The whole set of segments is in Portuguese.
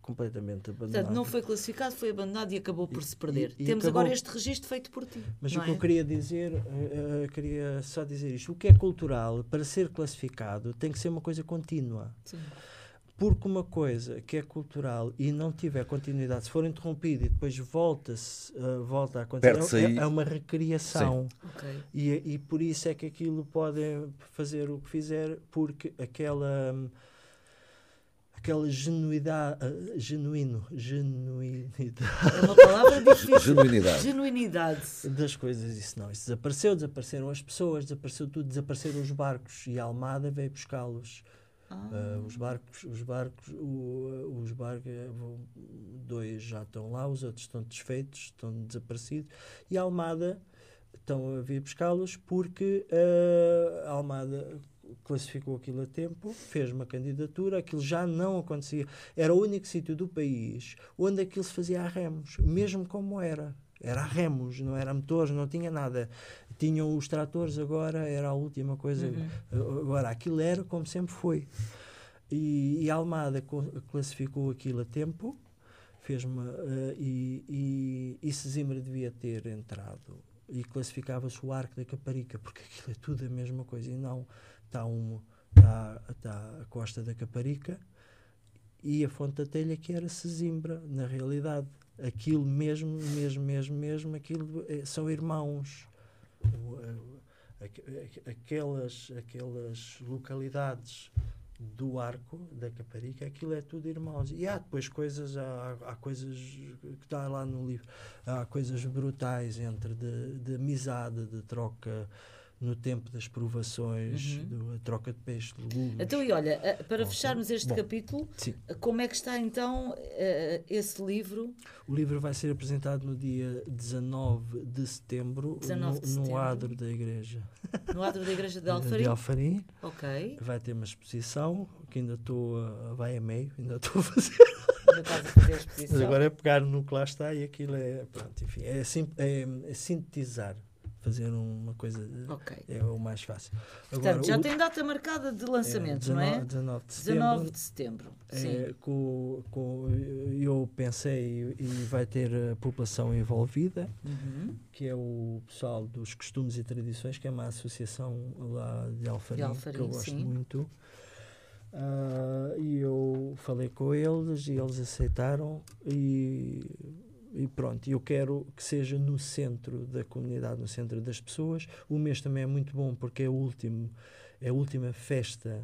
completamente abandonado. Portanto, não foi classificado, foi abandonado e acabou por se perder. E Temos acabou... agora este registro feito por ti. Mas não o que é? eu queria dizer, queria só dizer isto. O que é cultural, para ser classificado, tem que ser uma coisa contínua. Sim. Porque uma coisa que é cultural e não tiver continuidade, se for interrompido e depois volta a acontecer, é uma recriação. Okay. E por isso é que aquilo pode fazer o que fizer, porque aquela genuinidade. É uma palavra difícil. Genuinidade das coisas, isso desapareceram as pessoas, desapareceu tudo, desapareceram os barcos e a Almada veio buscá-los. Os barcos, 2 já estão lá, os outros estão desfeitos, estão desaparecidos, e a Almada estão a vir buscá-los porque a Almada classificou aquilo a tempo, fez uma candidatura, aquilo já não acontecia, era o único sítio do país onde aquilo se fazia a remos, mesmo como era a remos, não era a motores, não tinha nada. Tinham os tratores, agora era a última coisa. Agora, aquilo era como sempre foi. E a Almada classificou aquilo a tempo, fez e Sesimbra devia ter entrado. E classificava-se o Arco da Caparica, porque aquilo é tudo a mesma coisa. E não, está a Costa da Caparica e a Fonte da Telha, que era Sesimbra, na realidade. Aquilo mesmo, aquilo são irmãos. Aquelas localidades do Arco da Caparica, aquilo é tudo irmãos. E há depois coisas, há coisas que está lá no livro, há coisas brutais de amizade, de troca no tempo das provações, a troca de peixe, de legumes. Então, e olha, para fecharmos este capítulo, sim. Como é que está então esse livro? O livro vai ser apresentado no dia 19 de setembro, no adro da igreja. No adro da igreja de Alfarim? De Alfarim. Ok. Vai ter uma exposição, que ainda estou vai a meio, ainda estou a fazer. Ainda estás a fazer a exposição. Mas agora é pegar no que lá está e aquilo pronto, enfim, é sintetizar. Fazer uma coisa é o mais fácil. Agora, portanto, já tem data marcada de lançamento, não é? 19 de setembro. 19 de setembro. Sim. Eu pensei, e vai ter a população envolvida, que é o pessoal dos costumes e tradições, que é uma associação lá de Alfarim que eu gosto muito. E eu falei com eles e eles aceitaram e pronto, eu quero que seja no centro da comunidade, no centro das pessoas. O mês também é muito bom porque é a última festa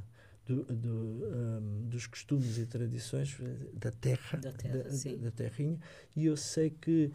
dos costumes e tradições da terra, da terrinha, e eu sei que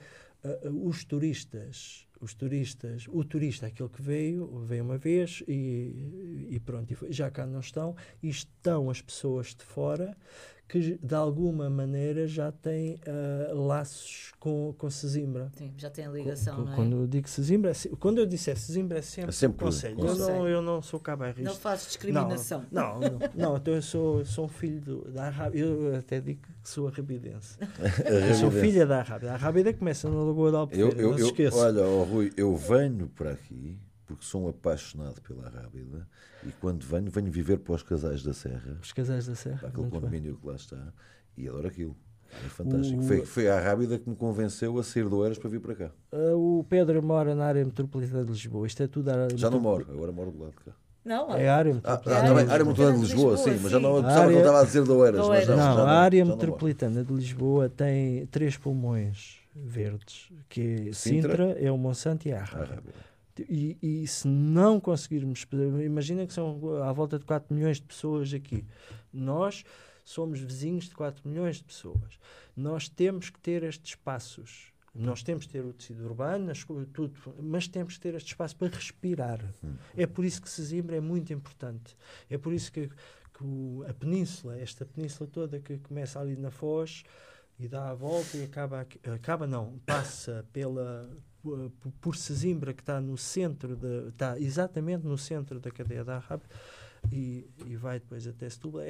o turista, aquele que veio uma vez e pronto, já cá não estão, e estão as pessoas de fora que de alguma maneira já têm laços com Sesimbra. Sim, já tem a ligação, não é? Quando eu digo Sesimbra, quando eu disser Sesimbra é sempre conselho. Eu não sou cabarrista. Não fazes discriminação. Não, então eu sou um filho da Arrábida. Eu até digo que sou arrabidense. Eu sou filha da Arrábida. A Arrábida começa na Lagoa de Albufeira, não se esqueça. Olha, Rui, eu venho para aqui porque sou um apaixonado pela Arrábida e quando venho viver para os Casais da Serra. Os Casais da Serra. Para aquele condomínio que lá está. E adoro aquilo. É fantástico. Foi a Arrábida que me convenceu a sair do Oeiras para vir para cá. O Pedro mora na área metropolitana de Lisboa. Isto é tudo já não moro, agora moro do lado de cá. Não, é a área metropolitana. A área metropolitana de Lisboa, sim, mas já não estava a dizer do Oeiras. A área metropolitana de Lisboa tem 3 pulmões verdes, que é Sintra, é o Monsanto e a Arrábida. E se não conseguirmos, imagina que são à volta de 4 milhões de pessoas aqui, nós somos vizinhos de 4 milhões de pessoas, nós temos que ter estes espaços, nós temos que ter o tecido urbano, tudo, mas temos que ter este espaço para respirar. É por isso que Sesimbra é muito importante, é por isso que a península, esta península toda que começa ali na Foz e dá a volta e passa por Sesimbra, que está no centro, está exatamente no centro da cadeia da Arrábida e vai depois até Setúbal.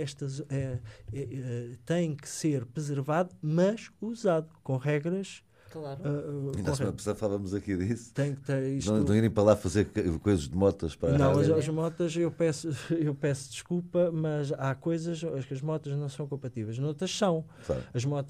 Tem que ser preservado, mas usado com regras. Claro. Ainda semana passada falávamos aqui disso. Tem que ter isto. Não irem para lá fazer coisas de motas para não, as motas eu peço desculpa, mas há coisas que as motas não são compatíveis, noutras são. Claro. As motas